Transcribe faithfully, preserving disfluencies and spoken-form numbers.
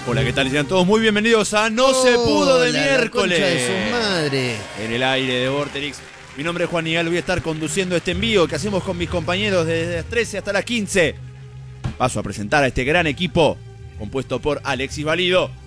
Hola, ¿qué tal? Sean todos muy bienvenidos a No Se Pudo de Hola, miércoles. La concha de su madre. En el aire de Vorterix. Mi nombre es Juan Nigal, voy a estar conduciendo este envío que hacemos con mis compañeros desde las trece hasta las quince. Paso a presentar a este gran equipo compuesto por Alexis Valido.